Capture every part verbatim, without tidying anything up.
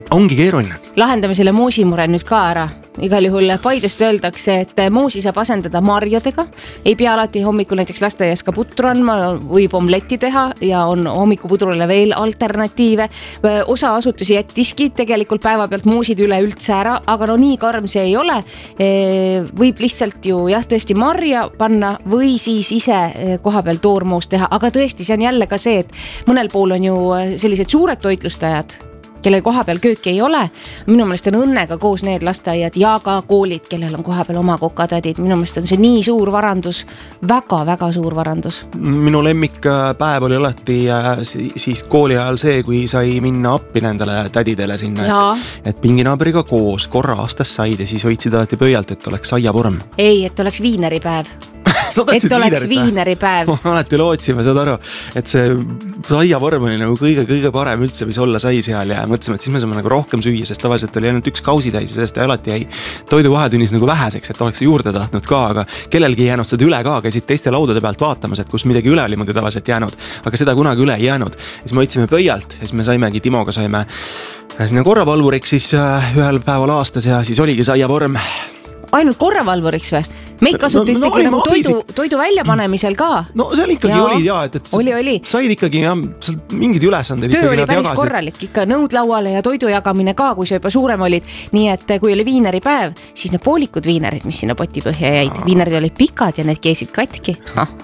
Ongi keeruline. Lahendame selle moosimure nüüd ka ära. Igal juhul Paidest öeldakse, et moosi saab asendada marjadega. Ei pea alati hommikul näiteks lasteaias ka putru andma, võib omletti teha ja on hommikupudrule veel alternatiive. Osa asutusi jättiski tegelikult päeva pealt moosid üle üldse ära, aga no nii karm see ei ole. Võib lihtsalt ju jah, tõesti marja panna või siis ise koha peal toormoos teha, aga tõesti see on jälle ka see, et mõnel pool on ju sellised suured toitlustajad, kellel koha peal kööki ei ole. Minu meelest on õnnega koos need lasteaiad ja ka koolid, kellel on koha peal oma kokatädid. Minu meelest on see nii suur varandus, väga-väga suur varandus. Minu lemmik päev oli alati siis kooli ajal see, kui sai minna appi nendele tädidele sinna, et, et pinginaabriga koos korra aastas said ja siis hoidsid alati pöialt, et oleks saiavorm. Ei, et oleks viineripäev. et oleks viineripäev. Ma alati lootsime, saad aru, et see saiavorm oli nagu kõige-kõige parem üldse, mis olla sai seal ja mõtlesime, et siis me saame nagu rohkem süüa, sest tavaliselt oli ainult üks kausitäis ja sellest alati jäi toidu vahetunnis nagu väheseks, et oleks juurde tahtnud ka, aga kellelgi ei jäänud seda üle ka, käisid teiste laudade pealt vaatamas, et kus midagi üle oli muidu tavaliselt jäänud, aga seda kunagi üle ei jäänud. Ja siis me otsime pöialt ja siis me saimegi Timoga saime sinna korravalvuriks siis ühel päeval aastas ja siis oligi saiavorm. Ainult korravalvuriks või? Meid kasutati no, no, no, toidu, toidu väljapanemisel ka. No seal ikkagi ja, oli jaa, et, et oli, oli. said ikkagi jah, mingid ülesanded. Töö oli päris korralik, ikka nõud lauale ja toidu jagamine ka, kui sa juba suurem olid. Nii et kui oli viineri päev, siis need poolikud viinerid, mis sinna poti põhja jäid. Viinerid olid pikad ja need keesid katki.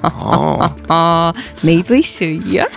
Neid võis süüa.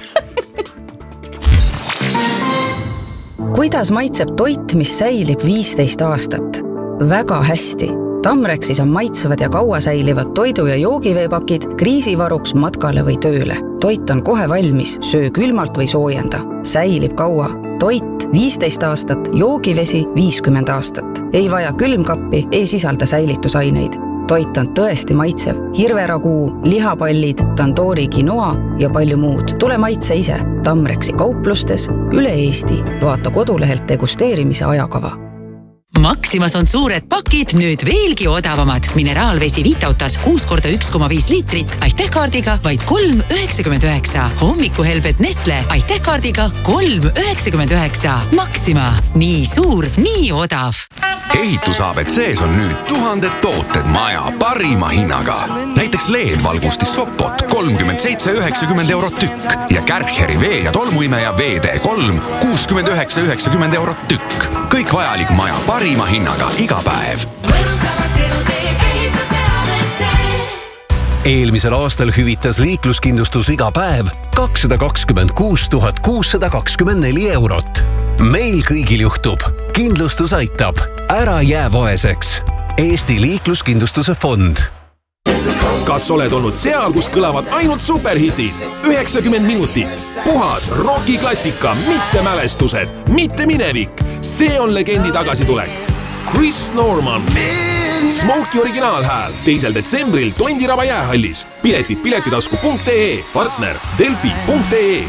Kuidas maitseb toit, mis säilib viisteist aastat? Väga hästi. Tamreksis on maitsevad ja kaua säilivad toidu- ja joogiveepakid kriisivaruks matkale või tööle. Toit on kohe valmis, söö külmalt või soojenda. Säilib kaua. Toit viisteist aastat, joogivesi viiskümmend aastat. Ei vaja külmkappi, ei sisalda säilitusaineid. Toit on tõesti maitsev. Hirveraguu, lihapallid, tandoori quinoa ja palju muud. Tule maitse ise. Tamreksi kauplustes üle Eesti. Vaata kodulehelt degusteerimise ajakava. Maximas on suured pakid nüüd veelgi odavamad. Mineraalvesi Vitautas kuus korda üks koma viis liitrit aitähkaardiga vaid kolm üheksakümmend üheksa. Hommikuhelbed Nestle aitähkaardiga kolm üheksakümmend üheksa. Maxima. Nii suur, nii odav. Ehitus A B C-s on nüüd tuhanded tooted maja parima hinnaga. Näiteks L E D-valgustis Sopot kolmkümmend seitse üheksakümmend eurot tükk ja Kärcheri vee- ja tolmuimeja V D kolm kuuskümmend üheksa üheksakümmend eurot tükk. Kõik vajalik maja parima hinnaga iga päev. Eelmisel aastal hüvitas liikluskindlustus iga päev kakssada kakskümmend kuus tuhat kuussada kakskümmend neli eurot. Meil kõigil juhtub. Kindlustus aitab. Ära jää vaeseks. Eesti liikluskindlustuse fond. Kas oled olnud seal, kus kõlavad ainult superhitid? üheksakümmend minutit. Puhas rockiklassika, mitte mälestused, mitte minevik. See on legendi tagasitulek. Chris Norman. Smokey originaalhääl. Teisel detsembril Tondiraba jäähallis. Piletid piletitasku punkt ee. Partner delfi punkt ee.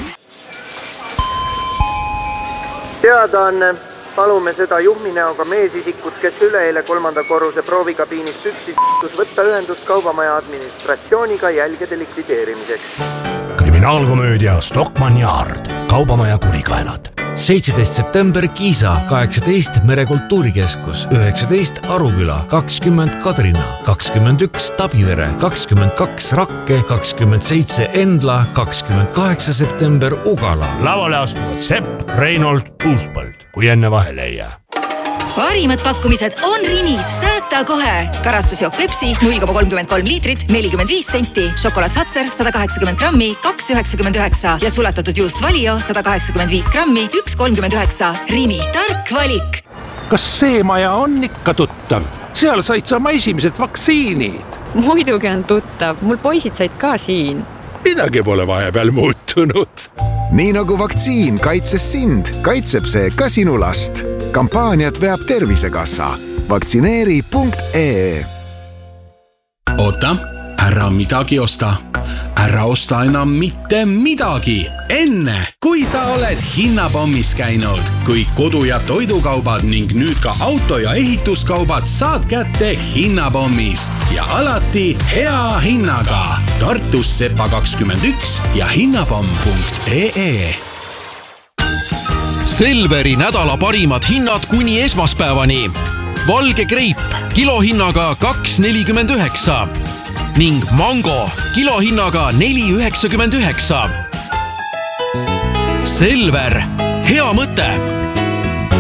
Teadaanne. Palume seda juhminäoga meesisikut, kes üleeile kolmanda korruse proovikabiinist üksis võtta ühendust kaubamaja administratsiooniga jälgede likvideerimiseks. Kriminaalkomöödia Stockmann Yard. Kaubamaja kurikaelad. seitseteist september Kiisa, kaheksateist Merekultuurikeskus, üheksateist Aruküla, kakskümmend Kadrina, kakskümmend üks Tabivere, kakskümmend kaks Rakke, kakskümmend seitse Endla, kakskümmend kaheksa september Ugala. Lavale astuvad Sepp, Reinhold, Uuspõld, kui enne vahele ei jää. Parimad pakkumised on Rimis. Säästa kohe. Karastusjook Pepsi null koma kolmkümmend kolm liitrit, nelikümmend viis senti. Šokolaad Fatser sada kaheksakümmend grammi, kaks üheksakümmend üheksa. Ja sulatatud juust Valio sada kaheksakümmend viis grammi, üks kolmkümmend üheksa. Rimi. Tark valik. Kas see maja on ikka tuttav? Seal said sa oma esimesed vaktsiinid. Muidugi on tuttav. Mul poisid said ka siin. Midagi pole vahepeal muutunud. Nii nagu vaktsiin kaitses sind, kaitseb see ka sinu last. Kampaaniat veab Tervisekassa. Vaktsineeri punkt ee. Oota, ära midagi osta. Ära osta enam mitte midagi. Enne, kui sa oled hinnapommis käinud, kui kodu- ja toidukaubad ning nüüd ka auto- ja ehituskaubad saad kätte hinnapommist ja alati hea hinnaga. Tartus Sepa kakskümmend üks ja hinnapomm punkt ee. Selveri nädala parimad hinnad kuni esmaspäevani. Valge kreip kilohinnaga kaks nelikümmend üheksa ning mango kilohinnaga neli üheksakümmend üheksa. Selver, hea mõte!